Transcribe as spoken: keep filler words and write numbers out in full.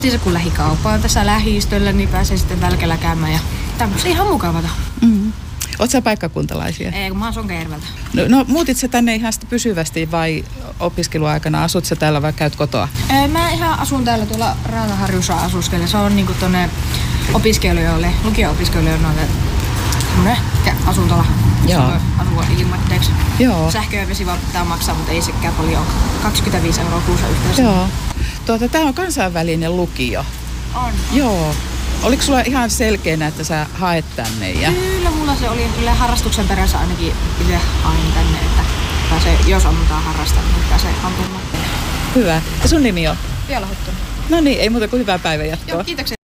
Siis kun lähikauppa on tässä lähistöllä, niin pääsee sitten välkellä käymään ja tämmöistä ihan mukavata. Mm. Oletko sä paikkakuntalaisia? Ei, kun mä oon Sonkajärveltä. No, no muutit sä tänne ihan sitten pysyvästi vai opiskeluaikana? Asut sä täällä vai käyt kotoa? Ei, mä ihan asun täällä tuolla Rautaharjussa asuskelle. Se on niinku tonne opiskelijoille, lukio-opiskelijoille semmonen asuntola. Joo. Asua ilmatteeksi. Joo. Sähkö ja vesi vaan pitää maksaa, mutta ei sekään paljon. kaksikymmentäviisi euroa kuussa yhteensä. Joo. Tuota, tää on kansainvälinen lukio. On. Joo. Oliko sulla ihan selkeänä, että sä haet tänne? Ja... Kyllä, mulla se oli kyllä harrastuksen perässä ainakin itse hain tänne, että pääsee, jos ammutaan harrastaa, niin pääsee ampumaan. Hyvä. Ja sun nimi on? Vielä Huttunen. No niin, ei muuta kuin hyvää päivänjatkoa. Joo, kiitoksia.